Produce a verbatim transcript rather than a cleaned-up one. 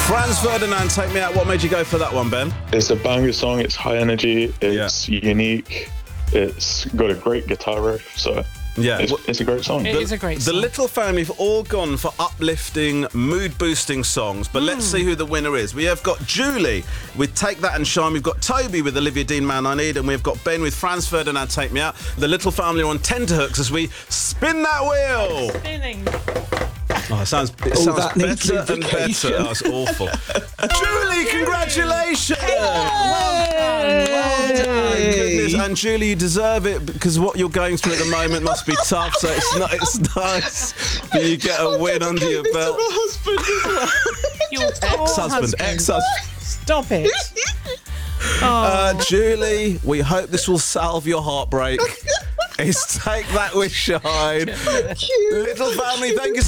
Franz Ferdinand, Take Me Out. What made you go for that one, Ben? It's a banger song. It's high energy. It's yeah. unique. It's got a great guitar riff. So yeah, it's, it's a great song. It the, is a great song. The Little Family have all gone for uplifting, mood-boosting songs, but mm. let's see who the winner is. We have got Julie with Take That and Shine. We've got Toby with Olivia Dean, Man I Need, and we've got Ben with Franz Ferdinand, Take Me Out. The Little Family are on tenterhooks as we spin that wheel. Spinning. Oh, it sounds, it All sounds that better and better. Oh, it's awful. Julie, congratulations! Well done, well done. Goodness, and Julie, you deserve it because what you're going through at the moment must be tough. So it's not, it's nice that you get a win under your belt. Your Ex-husband, ex-husband. Stop it. Uh, Julie, we hope this will salve your heartbreak. It's Take That with Shine. Little Family, thank you so